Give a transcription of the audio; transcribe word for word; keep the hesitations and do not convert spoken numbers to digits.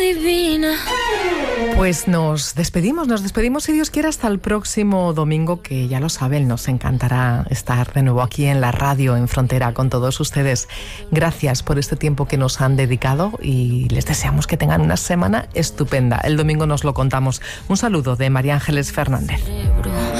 divina. Pues nos despedimos, nos despedimos si Dios quiere hasta el próximo domingo, que ya lo saben, nos encantará estar de nuevo aquí en la radio en Frontera con todos ustedes. Gracias por este tiempo que nos han dedicado y les deseamos que tengan una semana estupenda. El domingo nos lo contamos. Un saludo de María Ángeles Fernández.